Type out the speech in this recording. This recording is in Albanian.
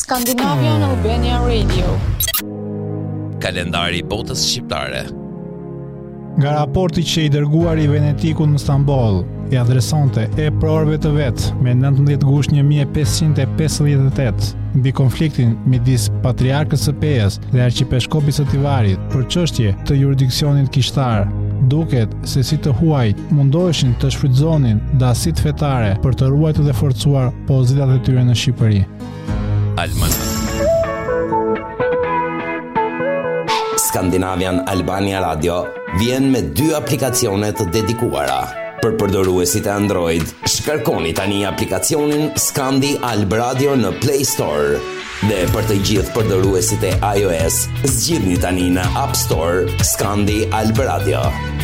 Scandinavian Albania Radio. Kalendari i botës shqiptare. Nga raporti që i dërguari i Venetikut në Stamboll, i adresonte prorëve të vet me 19 gusht 1558 mbi konfliktin midis Patriarkës së Pejes dhe Arqipeshkopit së Tivarit për çështje të jurisdiksionit kishtar, duket se si të huajt mundoheshin të shfrytëzonin dasit fetare për të ruajtur dhe forcuar pozitat e tyre në Shqipëri. Scandinavian Albania Radio vjen me 2 aplikacione të dedikuara. Për përdoruesit e Android, shkarkoni tani aplikacionin Scandi Alb Radio në Play Store. Dhe për të gjithë përdoruesit e iOS, zgjidhni tani në App Store Scandi Alb Radio.